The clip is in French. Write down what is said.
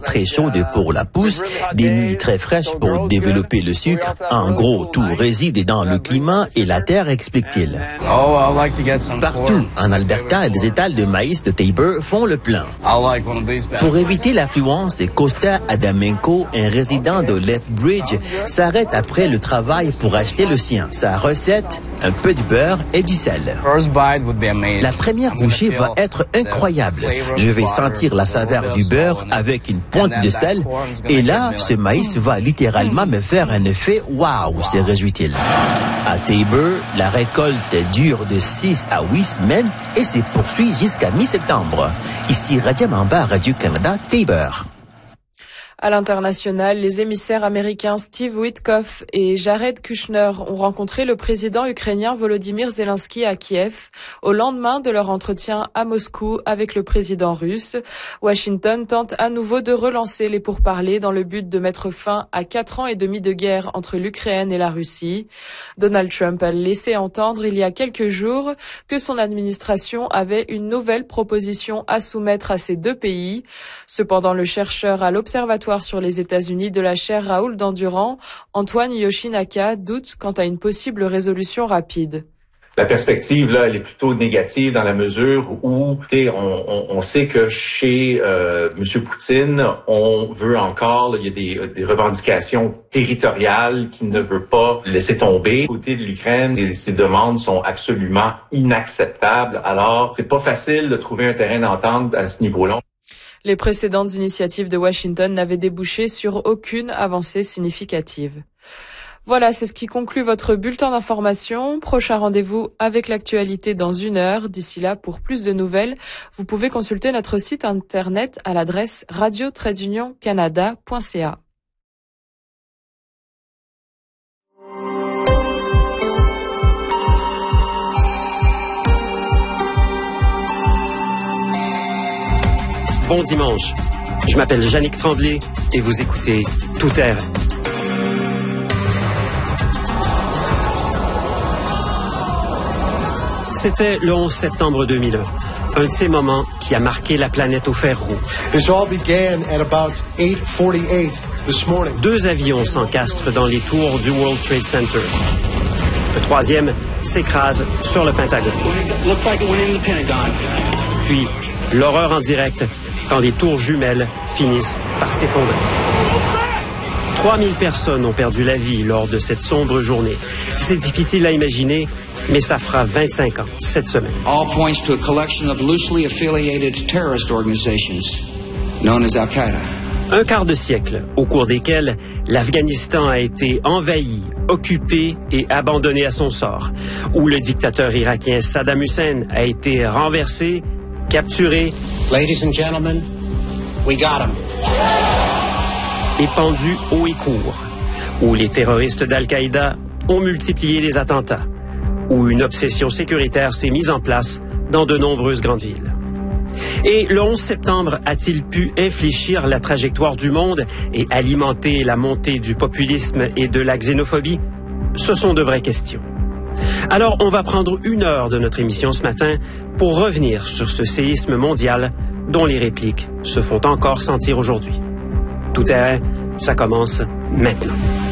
très chaudes pour la pousse, des nuits très fraîches pour développer le sucre. En gros, tout réside dans le climat et la terre, explique-t-il. Partout en Alberta, les étals de maïs de Tabor font le plein. Pour éviter l'affluence, Costa Adamenko, un résident de Lethbridge, s'arrête après le travail pour acheter le sien. Sa recette, un peu de beurre et du sel. La première bouchée va être incroyable. Je vais sentir la saveur du beurre avec une pointe de sel et là, ce maïs va littéralement me faire un effet « wow », se réjouit-il. À Tabor, la récolte dure de 6 à 8 semaines et se poursuit jusqu'à mi-septembre. Ici Radia Mamba, Radio-Canada, Tabor. À l'international, les émissaires américains Steve Witkoff et Jared Kushner ont rencontré le président ukrainien Volodymyr Zelensky à Kiev au lendemain de leur entretien à Moscou avec le président russe. Washington tente à nouveau de relancer les pourparlers dans le but de mettre fin à 4 ans et demi de guerre entre l'Ukraine et la Russie. Donald Trump a laissé entendre il y a quelques jours que son administration avait une nouvelle proposition à soumettre à ces deux pays. Cependant, le chercheur à l'Observatoire sur les États-Unis de la chaire Raoul Dandurand, Antoine Yoshinaka, doute quant à une possible résolution rapide. La perspective, là, elle est plutôt négative dans la mesure où on sait que chez M. Poutine, on veut encore, il y a des revendications territoriales qu'il ne veut pas laisser tomber. Du côté de l'Ukraine, ces demandes sont absolument inacceptables. Alors, c'est pas facile de trouver un terrain d'entente à ce niveau-là. Les précédentes initiatives de Washington n'avaient débouché sur aucune avancée significative. Voilà, c'est ce qui conclut votre bulletin d'information. Prochain rendez-vous avec l'actualité dans 1 heure. D'ici là, pour plus de nouvelles, vous pouvez consulter notre site internet à l'adresse radio-canada.ca. Bon dimanche, je m'appelle Yannick Tremblay et vous écoutez Tout Terrain. C'était le 11 septembre 2001, un de ces moments qui a marqué la planète au fer rouge. This all began at about 8:48 this morning. 2 avions s'encastrent dans les tours du World Trade Center. Le 3e s'écrase sur le Pentagone. Puis, l'horreur en direct quand les tours jumelles finissent par s'effondrer. 3000 personnes ont perdu la vie lors de cette sombre journée. C'est difficile à imaginer, mais ça fera 25 ans cette semaine. All points to a collection of loosely affiliated terrorist organizations known as Al-Qaeda. Un quart de siècle au cours desquels l'Afghanistan a été envahi, occupé et abandonné à son sort, où le dictateur irakien Saddam Hussein a été renversé, capturé, Ladies and gentlemen, we got him. Et pendu haut et court, où les terroristes d'Al-Qaïda ont multiplié les attentats, où une obsession sécuritaire s'est mise en place dans de nombreuses grandes villes. Et le 11 septembre a-t-il pu infléchir la trajectoire du monde et alimenter la montée du populisme et de la xénophobie? Ce sont de vraies questions. Alors, on va prendre 1 heure de notre émission ce matin pour revenir sur ce séisme mondial dont les répliques se font encore sentir aujourd'hui. Tout terrain, ça commence maintenant.